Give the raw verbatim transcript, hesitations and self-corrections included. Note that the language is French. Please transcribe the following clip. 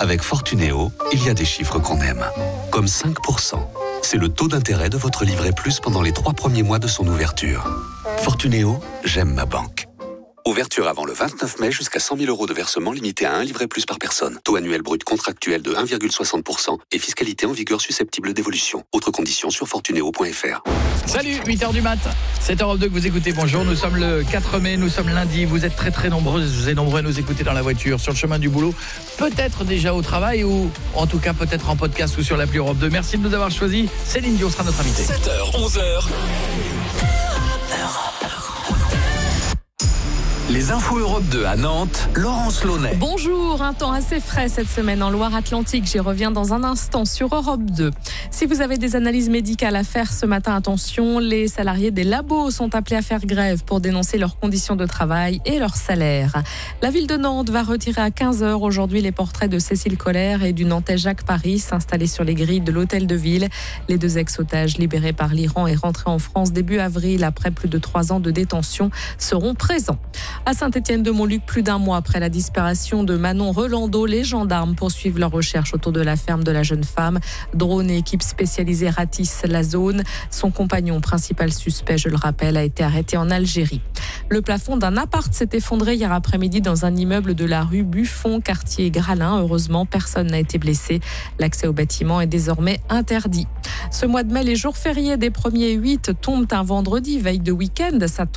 Avec Fortunéo, il y a des chiffres qu'on aime. Comme cinq pour cent. C'est le taux d'intérêt de votre livret plus pendant les trois premiers mois de son ouverture. Fortunéo, j'aime ma banque. Ouverture avant le vingt-neuf mai jusqu'à cent mille euros de versement limité à un livret plus par personne. Taux annuel brut contractuel de un virgule soixante pour cent et fiscalité en vigueur susceptible d'évolution. Autres conditions sur fortunéo point f r. Salut, huit heures du mat. C'est Europe deux que vous écoutez. Bonjour, nous sommes le quatre mai, nous sommes lundi. Vous êtes très très nombreuses et nombreux à nous écouter dans la voiture, sur le chemin du boulot, peut-être déjà au travail ou en tout cas peut-être en podcast ou sur l'appli Europe deux. Merci de nous avoir choisis. Céline Dion sera notre invitée. sept heures, onze heures. Les infos Europe deux à Nantes, Laurence Launay. Bonjour, un temps assez frais cette semaine en Loire-Atlantique. J'y reviens dans un instant sur Europe deux. Si vous avez des analyses médicales à faire ce matin, attention, les salariés des labos sont appelés à faire grève pour dénoncer leurs conditions de travail et leur salaire. La ville de Nantes va retirer à quinze heures aujourd'hui les portraits de Cécile Collère et du Nantais Jacques Paris installés sur les grilles de l'hôtel de ville. Les deux ex-otages libérés par l'Iran et rentrés en France début avril après plus de trois ans de détention seront présents. À Saint-Étienne-de-Montluc, plus d'un mois après la disparition de Manon Rolando, les gendarmes poursuivent leurs recherches autour de la ferme de la jeune femme. Drone et équipe spécialisée ratissent la zone. Son compagnon, principal suspect, je le rappelle, a été arrêté en Algérie. Le plafond d'un appart s'est effondré hier après-midi dans un immeuble de la rue Buffon, quartier Gralin. Heureusement, personne n'a été blessé. L'accès au bâtiment est désormais interdit. Ce mois de mai, les jours fériés des premiers huit tombent un vendredi, veille de week-end. Ça